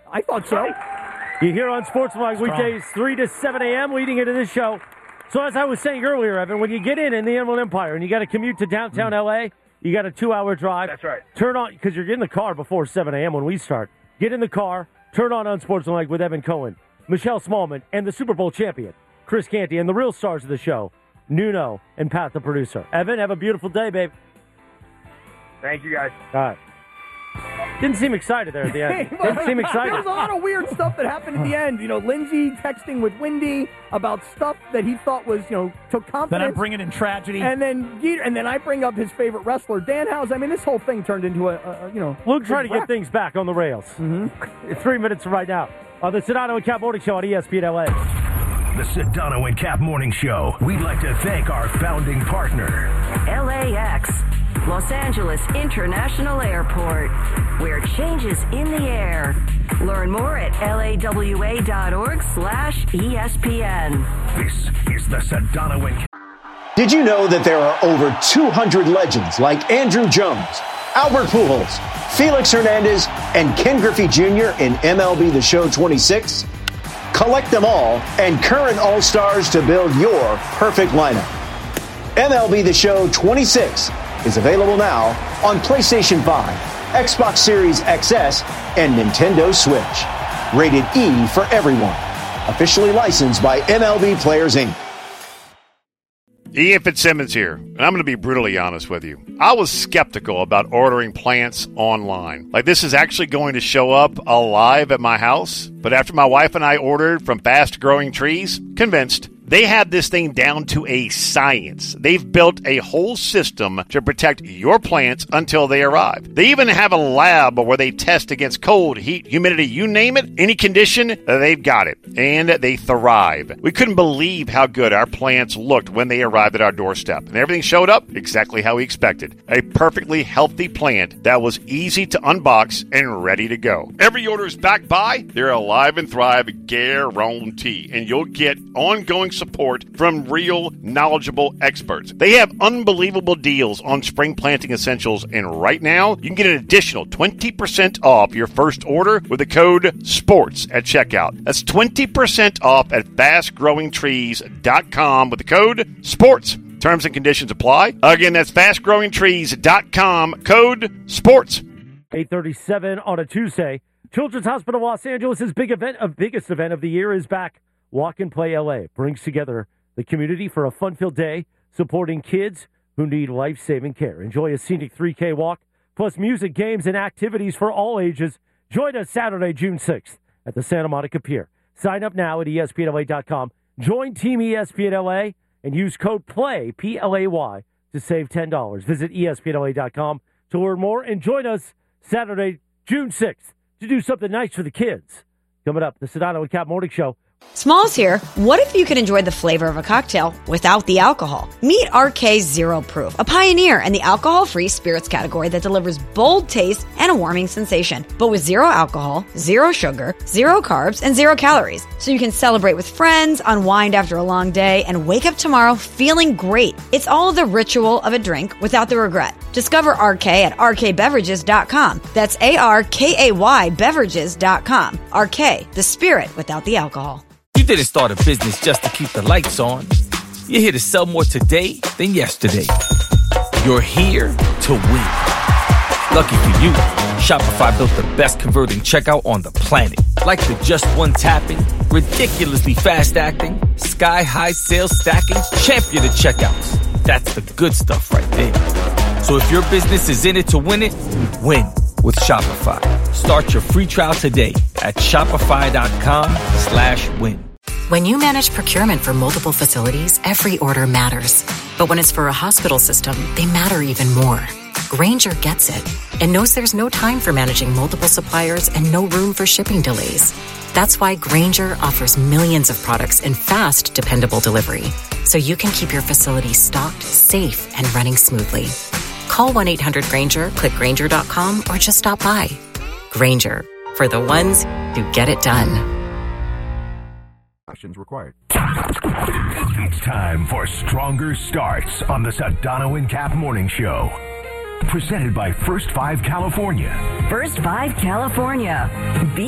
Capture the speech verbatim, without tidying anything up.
I thought so. You're here on Sportsline weekdays, three to seven a.m., leading into this show. So as I was saying earlier, Evan, when you get in in the Inland Empire and you got to commute to downtown mm. L A, you got a two-hour drive. That's right. Turn on, because you're in the car before seven a.m. when we start. Get in the car, turn on Unsportsmanlike with Evan Cohen, Michelle Smallman, and the Super Bowl champion, Chris Canty, and the real stars of the show, Nuno and Pat, the producer. Evan, have a beautiful day, babe. Thank you, guys. All right. Didn't seem excited there at the end. Didn't seem excited. There was a lot of weird stuff that happened at the end. You know, Lindsay texting with Wendy about stuff that he thought was, you know, took confidence. Then I'm bringing in tragedy. And then and then I bring up his favorite wrestler, Danhausen. I mean, this whole thing turned into a, a you know. Luke trying to get things back on the rails. Mm-hmm. Three minutes from right now on the Sedano and Cap Morning Show on E S P N L A. The Sedano and Cap Morning Show. We'd like to thank our founding partner, L A X, Los Angeles International Airport, where change is in the air. Learn more at lawa.org slash ESPN. This is the Sedano and Cap. Did you know that there are over two hundred legends like Andrew Jones, Albert Pujols, Felix Hernandez, and Ken Griffey Junior in M L B The Show twenty-six? Collect them all and current All-Stars to build your perfect lineup. M L B The Show twenty-six is available now on PlayStation five, Xbox Series X S, and Nintendo Switch. Rated E for everyone. Officially licensed by M L B Players, Incorporated. Ian Fitzsimmons here, and I'm going to be brutally honest with you. I was skeptical about ordering plants online. Like, this is actually going to show up alive at my house. But after my wife and I ordered from Fast Growing Trees, convinced. They have this thing down to a science. They've built a whole system to protect your plants until they arrive. They even have a lab where they test against cold, heat, humidity, you name it, any condition, they've got it. And they thrive. We couldn't believe how good our plants looked when they arrived at our doorstep. And everything showed up exactly how we expected. A perfectly healthy plant that was easy to unbox and ready to go. Every order is backed by their Alive and Thrive guarantee. And you'll get ongoing support from real, knowledgeable experts. They have unbelievable deals on spring planting essentials, and right now, you can get an additional twenty percent off your first order with the code SPORTS at checkout. That's twenty percent off at fast growing trees dot com with the code SPORTS. Terms and conditions apply. Again, that's fast growing trees dot com, code SPORTS. eight thirty-seven on a Tuesday. Children's Hospital Los Angeles' big event, of biggest event of the year is back. Walk and Play L A brings together the community for a fun-filled day supporting kids who need life-saving care. Enjoy a scenic three K walk, plus music, games, and activities for all ages. Join us Saturday, June sixth at the Santa Monica Pier. Sign up now at E S P N L A dot com. Join Team E S P N L A and use code PLAY, P L A Y, to save ten dollars. Visit E S P N L A dot com to learn more and join us Saturday, June sixth to do something nice for the kids. Coming up, the Sedano and Cap Morning Show. Smalls here. What if you could enjoy the flavor of a cocktail without the alcohol? Meet R K Zero Proof, a pioneer in the alcohol-free spirits category that delivers bold taste and a warming sensation, but with zero alcohol, zero sugar, zero carbs, and zero calories. So you can celebrate with friends, unwind after a long day, and wake up tomorrow feeling great. It's all the ritual of a drink without the regret. Discover R K at R K beverages dot com. That's A R K A Y beverages dot com. R K, the spirit without the alcohol. You didn't start a business just to keep the lights on. You're here to sell more today than yesterday. You're here to win. Lucky for you, Shopify built the best converting checkout on the planet. Like the just one tapping, ridiculously fast acting, sky-high sales stacking, champion of checkouts. That's the good stuff right there. So if your business is in it to win it, win with Shopify. Start your free trial today at shopify.com slash win. When you manage procurement for multiple facilities, every order matters. But when it's for a hospital system, they matter even more. Grainger gets it and knows there's no time for managing multiple suppliers and no room for shipping delays. That's why Grainger offers millions of products in fast, dependable delivery, so you can keep your facility stocked, safe, and running smoothly. Call one eight hundred Grainger, click Grainger dot com, or just stop by. Grainger, for the ones who get it done. Actions required. It's time for Stronger Starts on the Sedano and Cap Morning Show. Presented by First Five California. First Five California. Be